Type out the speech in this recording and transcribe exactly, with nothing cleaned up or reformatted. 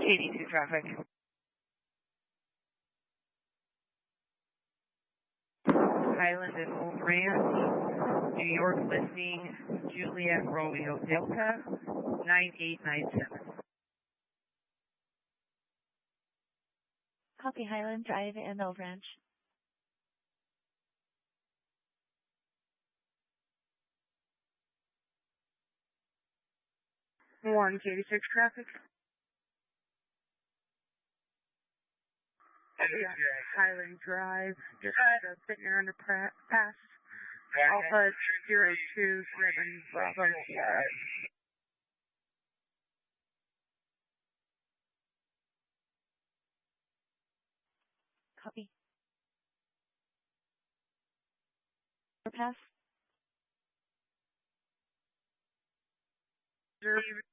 eighty-two traffic. Highland and Old Ranch, New York listing, Juliet Romeo Delta, nine eight nine seven. Copy Highland Drive and Old Ranch. one eighty-six traffic. Highland Drive, just uh, sitting here under pass. Alpha zero two seven Bravo Sierra. Copy. Pass. Zero